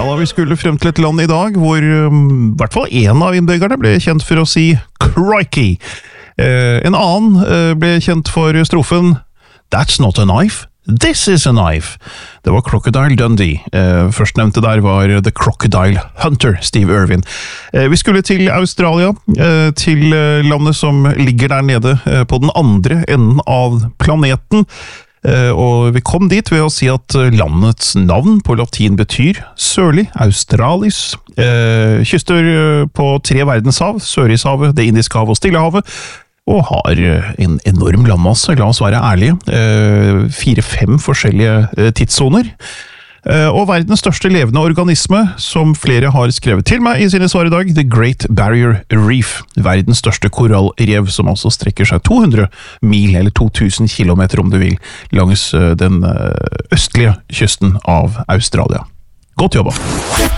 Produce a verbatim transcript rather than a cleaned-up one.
da vi skulle frem til et land i dag, hvor um, i hvert fall en av innbyggerne ble kjent for å si «crikey». Uh, en annen uh, ble kjent for strofen «That's not a knife, this is a knife». Det var Crocodile Dundee. Uh, Førstnevnte der var The Crocodile Hunter, Steve Irwin. Uh, vi skulle til Australia, uh, til uh, landet som ligger der nede uh, på den andre enden av planeten. Uh, og vi kom dit ved å si at landets navn på latin betyr sørlig, Australis, uh, kyster uh, på tre verdenshav, Sørishavet, det Indiske havet og Stillehavet, og har uh, en enorm landmasse, la oss være ærlige, uh, fire-fem forskjellige uh, tidssoner, uh, og verdens største levende organisme, som flere har skrevet til meg i sine svar i dag, The Great Barrier Reef, verdens største korallrev, som altså strekker seg to hundre mil, eller to tusen kilometer om du vil, langs uh, den uh, østlige kysten av Australia. Godt jobba!